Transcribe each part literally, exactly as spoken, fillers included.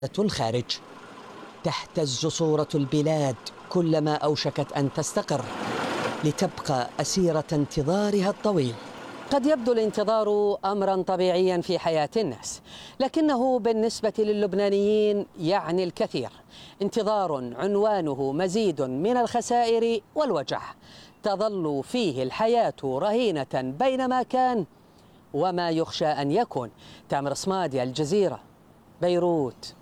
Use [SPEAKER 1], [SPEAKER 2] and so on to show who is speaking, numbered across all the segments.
[SPEAKER 1] الخارج. تهتز صورة البلاد كلما أوشكت أن تستقر لتبقى أسيرة انتظارها الطويل. قد يبدو الانتظار أمرا طبيعيا في حياة الناس، لكنه بالنسبة للبنانيين يعني الكثير. انتظار عنوانه مزيد من الخسائر والوجع، تظل فيه الحياة رهينة بين ما كان وما يخشى أن يكون. تامر صمادي، الجزيرة، بيروت.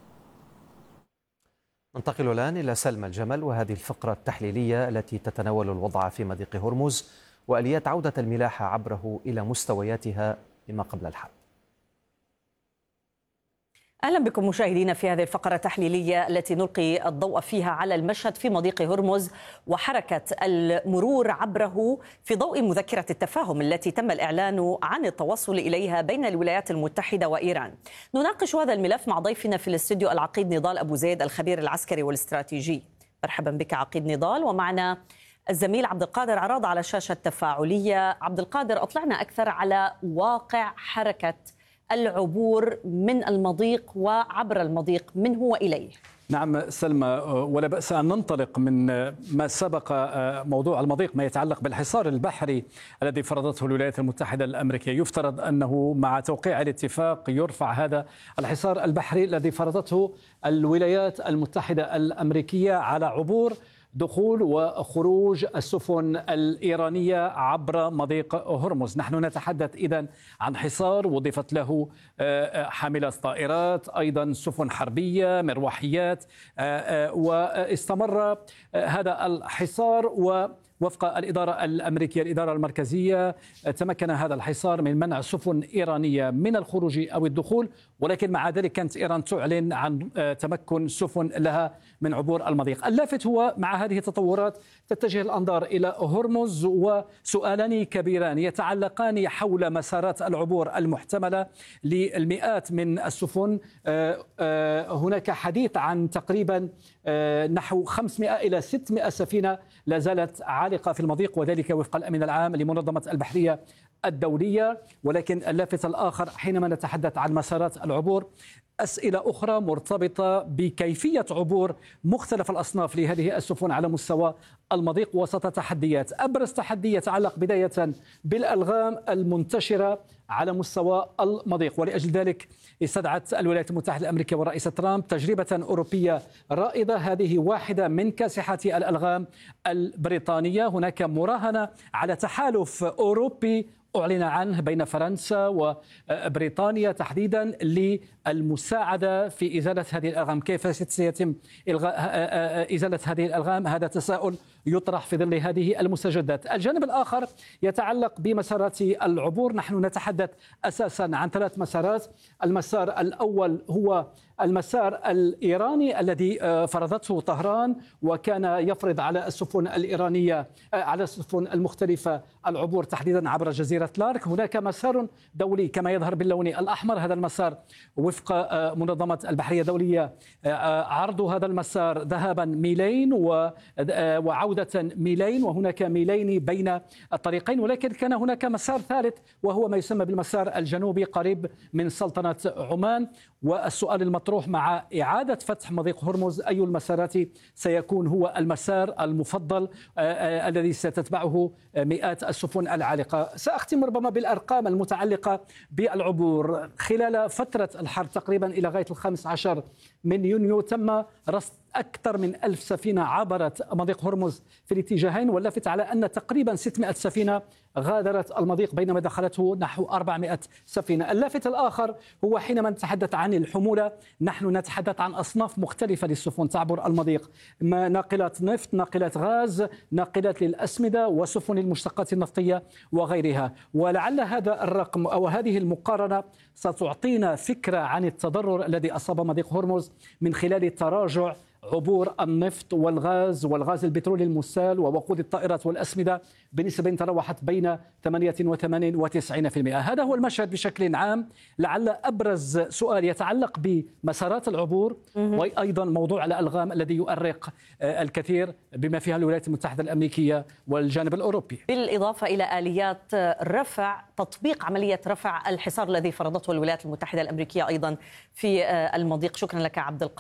[SPEAKER 2] ننتقل الآن إلى سلمى الجمل وهذه الفقرة التحليلية التي تتناول الوضع في مضيق هرمز وآليات عودة الملاحة عبره إلى مستوياتها لما قبل الحرب.
[SPEAKER 3] أهلا بكم مشاهدينا في هذه الفقرة التحليلية التي نلقي الضوء فيها على المشهد في مضيق هرمز وحركة المرور عبره في ضوء مذكرة التفاهم التي تم الإعلان عن التوصل إليها بين الولايات المتحدة وإيران. نناقش هذا الملف مع ضيفنا في الاستوديو العقيد نضال أبو زيد، الخبير العسكري والاستراتيجي. مرحبا بك عقيد نضال. ومعنا الزميل عبد القادر عراض على الشاشة التفاعلية. عبد القادر، أطلعنا أكثر على واقع حركة العبور من المضيق وعبر المضيق منه وإليه.
[SPEAKER 4] نعم سلمى، ولا بأس أن ننطلق من ما سبق موضوع المضيق ما يتعلق بالحصار البحري الذي فرضته الولايات المتحدة الأمريكية. يفترض أنه مع توقيع الاتفاق يرفع هذا الحصار البحري الذي فرضته الولايات المتحدة الأمريكية على عبور دخول وخروج السفن الإيرانية عبر مضيق هرمز. نحن نتحدث إذن عن حصار وضفت له حاملات طائرات، أيضا سفن حربية، مروحيات، واستمر هذا الحصار. ووفق الإدارة الأمريكية الإدارة المركزية تمكن هذا الحصار من منع سفن إيرانية من الخروج أو الدخول، ولكن مع ذلك كانت إيران تعلن عن تمكن سفن لها من عبور المضيق. اللافت هو مع هذه التطورات تتجه الأنظار إلى هرمز وسؤالان كبيران يتعلقان حول مسارات العبور المحتملة للمئات من السفن. هناك حديث عن تقريبا نحو خمسمئة إلى ستمئة سفينة لا زالت عالقة في المضيق، وذلك وفق الأمين العام لمنظمة البحرية الدولية. ولكن اللافت الآخر حينما نتحدث عن مسارات العبور أسئلة أخرى مرتبطة بكيفية عبور مختلف الأصناف لهذه السفن على مستوى المضيق وسط تحديات. أبرز تحدي يتعلق بداية بالألغام المنتشرة على مستوى المضيق، ولأجل ذلك استدعت الولايات المتحدة الأمريكية والرئيس ترامب تجربة أوروبية رائدة. هذه واحدة من كاسحات الألغام البريطانية. هناك مراهنة على تحالف أوروبي أعلن عنه بين فرنسا وبريطانيا تحديدا للمساعدة في إزالة هذه الألغام. كيف سيتم إلغاء إزالة هذه الألغام؟ هذا تساؤل يطرح في ظل هذه المستجدات. الجانب الآخر يتعلق بمسارات العبور. نحن نتحدث أساسا عن ثلاث مسارات. المسار الأول هو المسار الإيراني الذي فرضته طهران وكان يفرض على السفن الإيرانية على السفن المختلفة العبور تحديدا عبر جزيرة لارك. هناك مسار دولي كما يظهر باللون الأحمر. هذا المسار وفق منظمة البحرية الدولية عرض هذا المسار ذهابا ميلين وعودة ميلين، وهناك ميلين بين الطريقين. ولكن كان هناك مسار ثالث وهو ما يسمى بالمسار الجنوبي قريب من سلطنة عمان. والسؤال المطروح مع إعادة فتح مضيق هرمز أي المسارات سيكون هو المسار المفضل الذي ستتبعه مئات السفن العالقة. سأختم ربما بالأرقام المتعلقة بالعبور. خلال فترة الحرب تقريبا إلى غاية الخامس عشر من يونيو تم رصد أكثر من ألف سفينة عبرت مضيق هرمز في الاتجاهين، واللافت على أن تقريبا ستمئة سفينة غادرت المضيق بينما دخلته نحو أربعمئة سفينة. اللافت الآخر هو حينما نتحدث عن الحمولة نحن نتحدث عن أصناف مختلفة للسفن تعبر المضيق، ناقلات نفط، ناقلات غاز، ناقلات للأسمدة وسفن المشتقات النفطية وغيرها. ولعل هذا الرقم أو هذه المقارنة ستعطينا فكرة عن التضرر الذي أصاب مضيق هرمز من خلال تراجع عبور النفط والغاز والغاز البترولي المسال ووقود الطائرات والأسمدة بنسبة تراوحت بين ثمانية وثمانين وتسعين بالمئة. هذا هو المشهد بشكل عام. لعل أبرز سؤال يتعلق بمسارات العبور وأيضا موضوع الألغام الذي يؤرق الكثير بما فيها الولايات المتحدة الأمريكية والجانب الأوروبي،
[SPEAKER 3] بالإضافة إلى آليات رفع تطبيق عملية رفع الحصار الذي فرضته الولايات المتحدة الأمريكية أيضا في المضيق. شكرا لك عبد القادر.